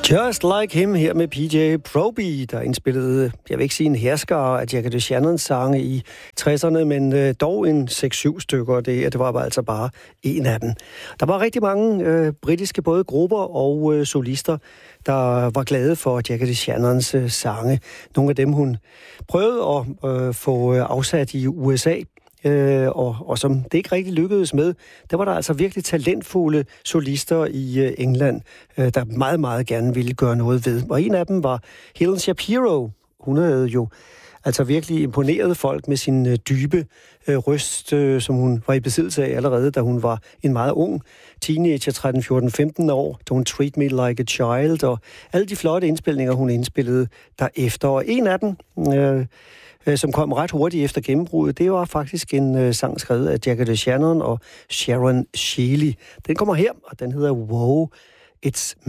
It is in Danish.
Just Like Him her med PJ Proby, der indspillede, jeg vil ikke sige en herskare af Jackie DeShannons sange i 60'erne, men dog en 6-7 stykker, det var altså bare en af dem. Der var rigtig mange britiske både grupper og solister, der var glade for Jackie DeShannons sange. Nogle af dem, hun prøvede at få afsat i USA, og som det ikke rigtig lykkedes med, der var der altså virkelig talentfulde solister i England, der meget, meget gerne ville gøre noget ved. Og en af dem var Helen Shapiro. Hun havde jo altså virkelig imponeret folk med sin dybe røst, som hun var i besiddelse af allerede, da hun var en meget ung teenager, 13, 14, 15 år. Don't Treat Me Like a Child, og alle de flotte indspilninger, hun indspillede derefter. Og en af dem, som kom ret hurtigt efter gennembruddet, det var faktisk en sang skrevet af Jackie DeShannon og Sharon Shealy. Den kommer her, og den hedder Wow, It's